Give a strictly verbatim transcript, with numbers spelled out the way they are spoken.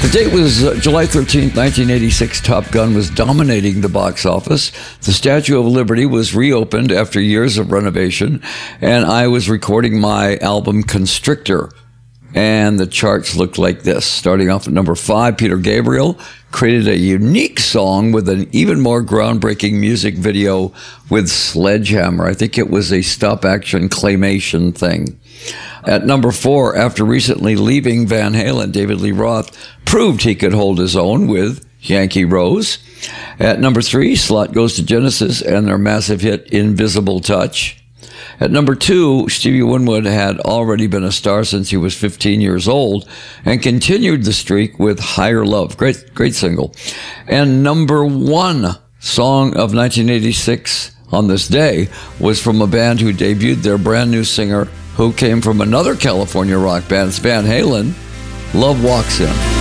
The date was uh, July thirteenth, nineteen eighty-six. Top Gun was dominating the box office. The Statue of Liberty was reopened after years of renovation, and I was recording my album Constrictor. And the charts looked like this. Starting off at number five, Peter Gabriel created a unique song with an even more groundbreaking music video with Sledgehammer. I think it was a stop-action claymation thing. At number four, after recently leaving Van Halen, David Lee Roth proved he could hold his own with Yankee Rose. At number three, slot goes to Genesis and their massive hit Invisible Touch. At number two, Stevie Winwood had already been a star since he was fifteen years old and continued the streak with Higher Love. Great, great single. And number one song of nineteen eighty-six on this day was from a band who debuted their brand new singer who came from another California rock band, Van Halen. Love Walks In.